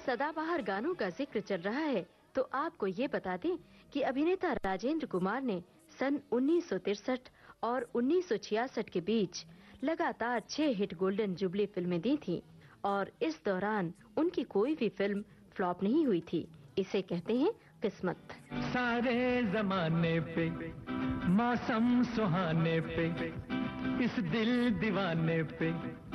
सदाबहार गानों का जिक्र चल रहा है तो आपको ये बता दें कि अभिनेता राजेंद्र कुमार ने सन 1963 और 1966 के बीच लगातार 6 हिट गोल्डन जुबली फिल्में दी थीं और इस दौरान उनकी कोई भी फिल्म फ्लॉप नहीं हुई थी। इसे कहते हैं किस्मत। सारे जमाने पे, मौसम सुहाने पे, इस दिल दीवाने पे